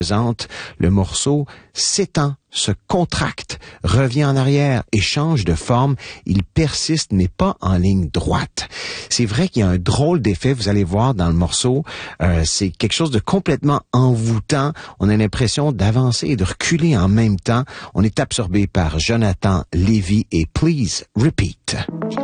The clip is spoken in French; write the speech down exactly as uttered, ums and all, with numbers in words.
le morceau s'étend, se contracte, revient en arrière et change de forme. Il persiste, mais pas en ligne droite. C'est vrai qu'il y a un drôle d'effet, vous allez voir dans le morceau. Euh, c'est quelque chose de complètement envoûtant. On a l'impression d'avancer et de reculer en même temps. On est absorbé par Jonathan Lévy et Please Repeat.